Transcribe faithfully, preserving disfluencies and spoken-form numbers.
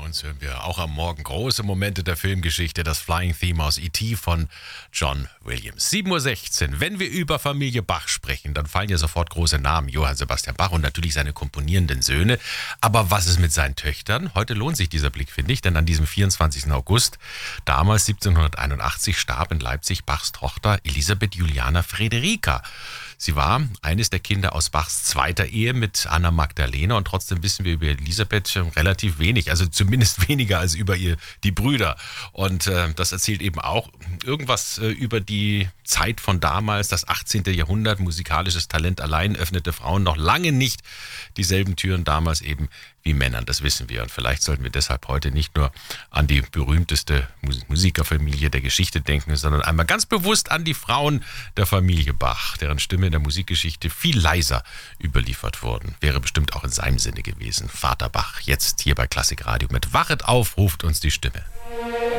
uns hören wir auch am Morgen große Momente der Filmgeschichte, das Flying Theme aus E T von John Williams. sieben Uhr sechzehn, wenn wir über Familie Bach sprechen, dann fallen ja sofort große Namen, Johann Sebastian Bach und natürlich seine komponierenden Söhne. Aber was ist mit seinen Töchtern? Heute lohnt sich dieser Blick, finde ich, denn an diesem vierundzwanzigsten August, damals siebzehnhunderteinundachtzig, starb in Leipzig Bachs Tochter Elisabeth Juliana Friederika. Sie war eines der Kinder aus Bachs zweiter Ehe mit Anna Magdalena und trotzdem wissen wir über Elisabeth relativ wenig, also zumindest weniger als über ihr die Brüder. Und äh, das erzählt eben auch irgendwas äh, über die Zeit von damals, das achtzehnte. Jahrhundert, musikalisches Talent allein öffnete Frauen noch lange nicht dieselben Türen damals eben wie Männern, das wissen wir. Und vielleicht sollten wir deshalb heute nicht nur an die berühmteste Musikerfamilie der Geschichte denken, sondern einmal ganz bewusst an die Frauen der Familie Bach, deren Stimme in der Musikgeschichte viel leiser überliefert wurden. Wäre bestimmt auch in seinem Sinne gewesen. Vater Bach, jetzt hier bei Klassikradio mit Wachet auf, ruft uns die Stimme.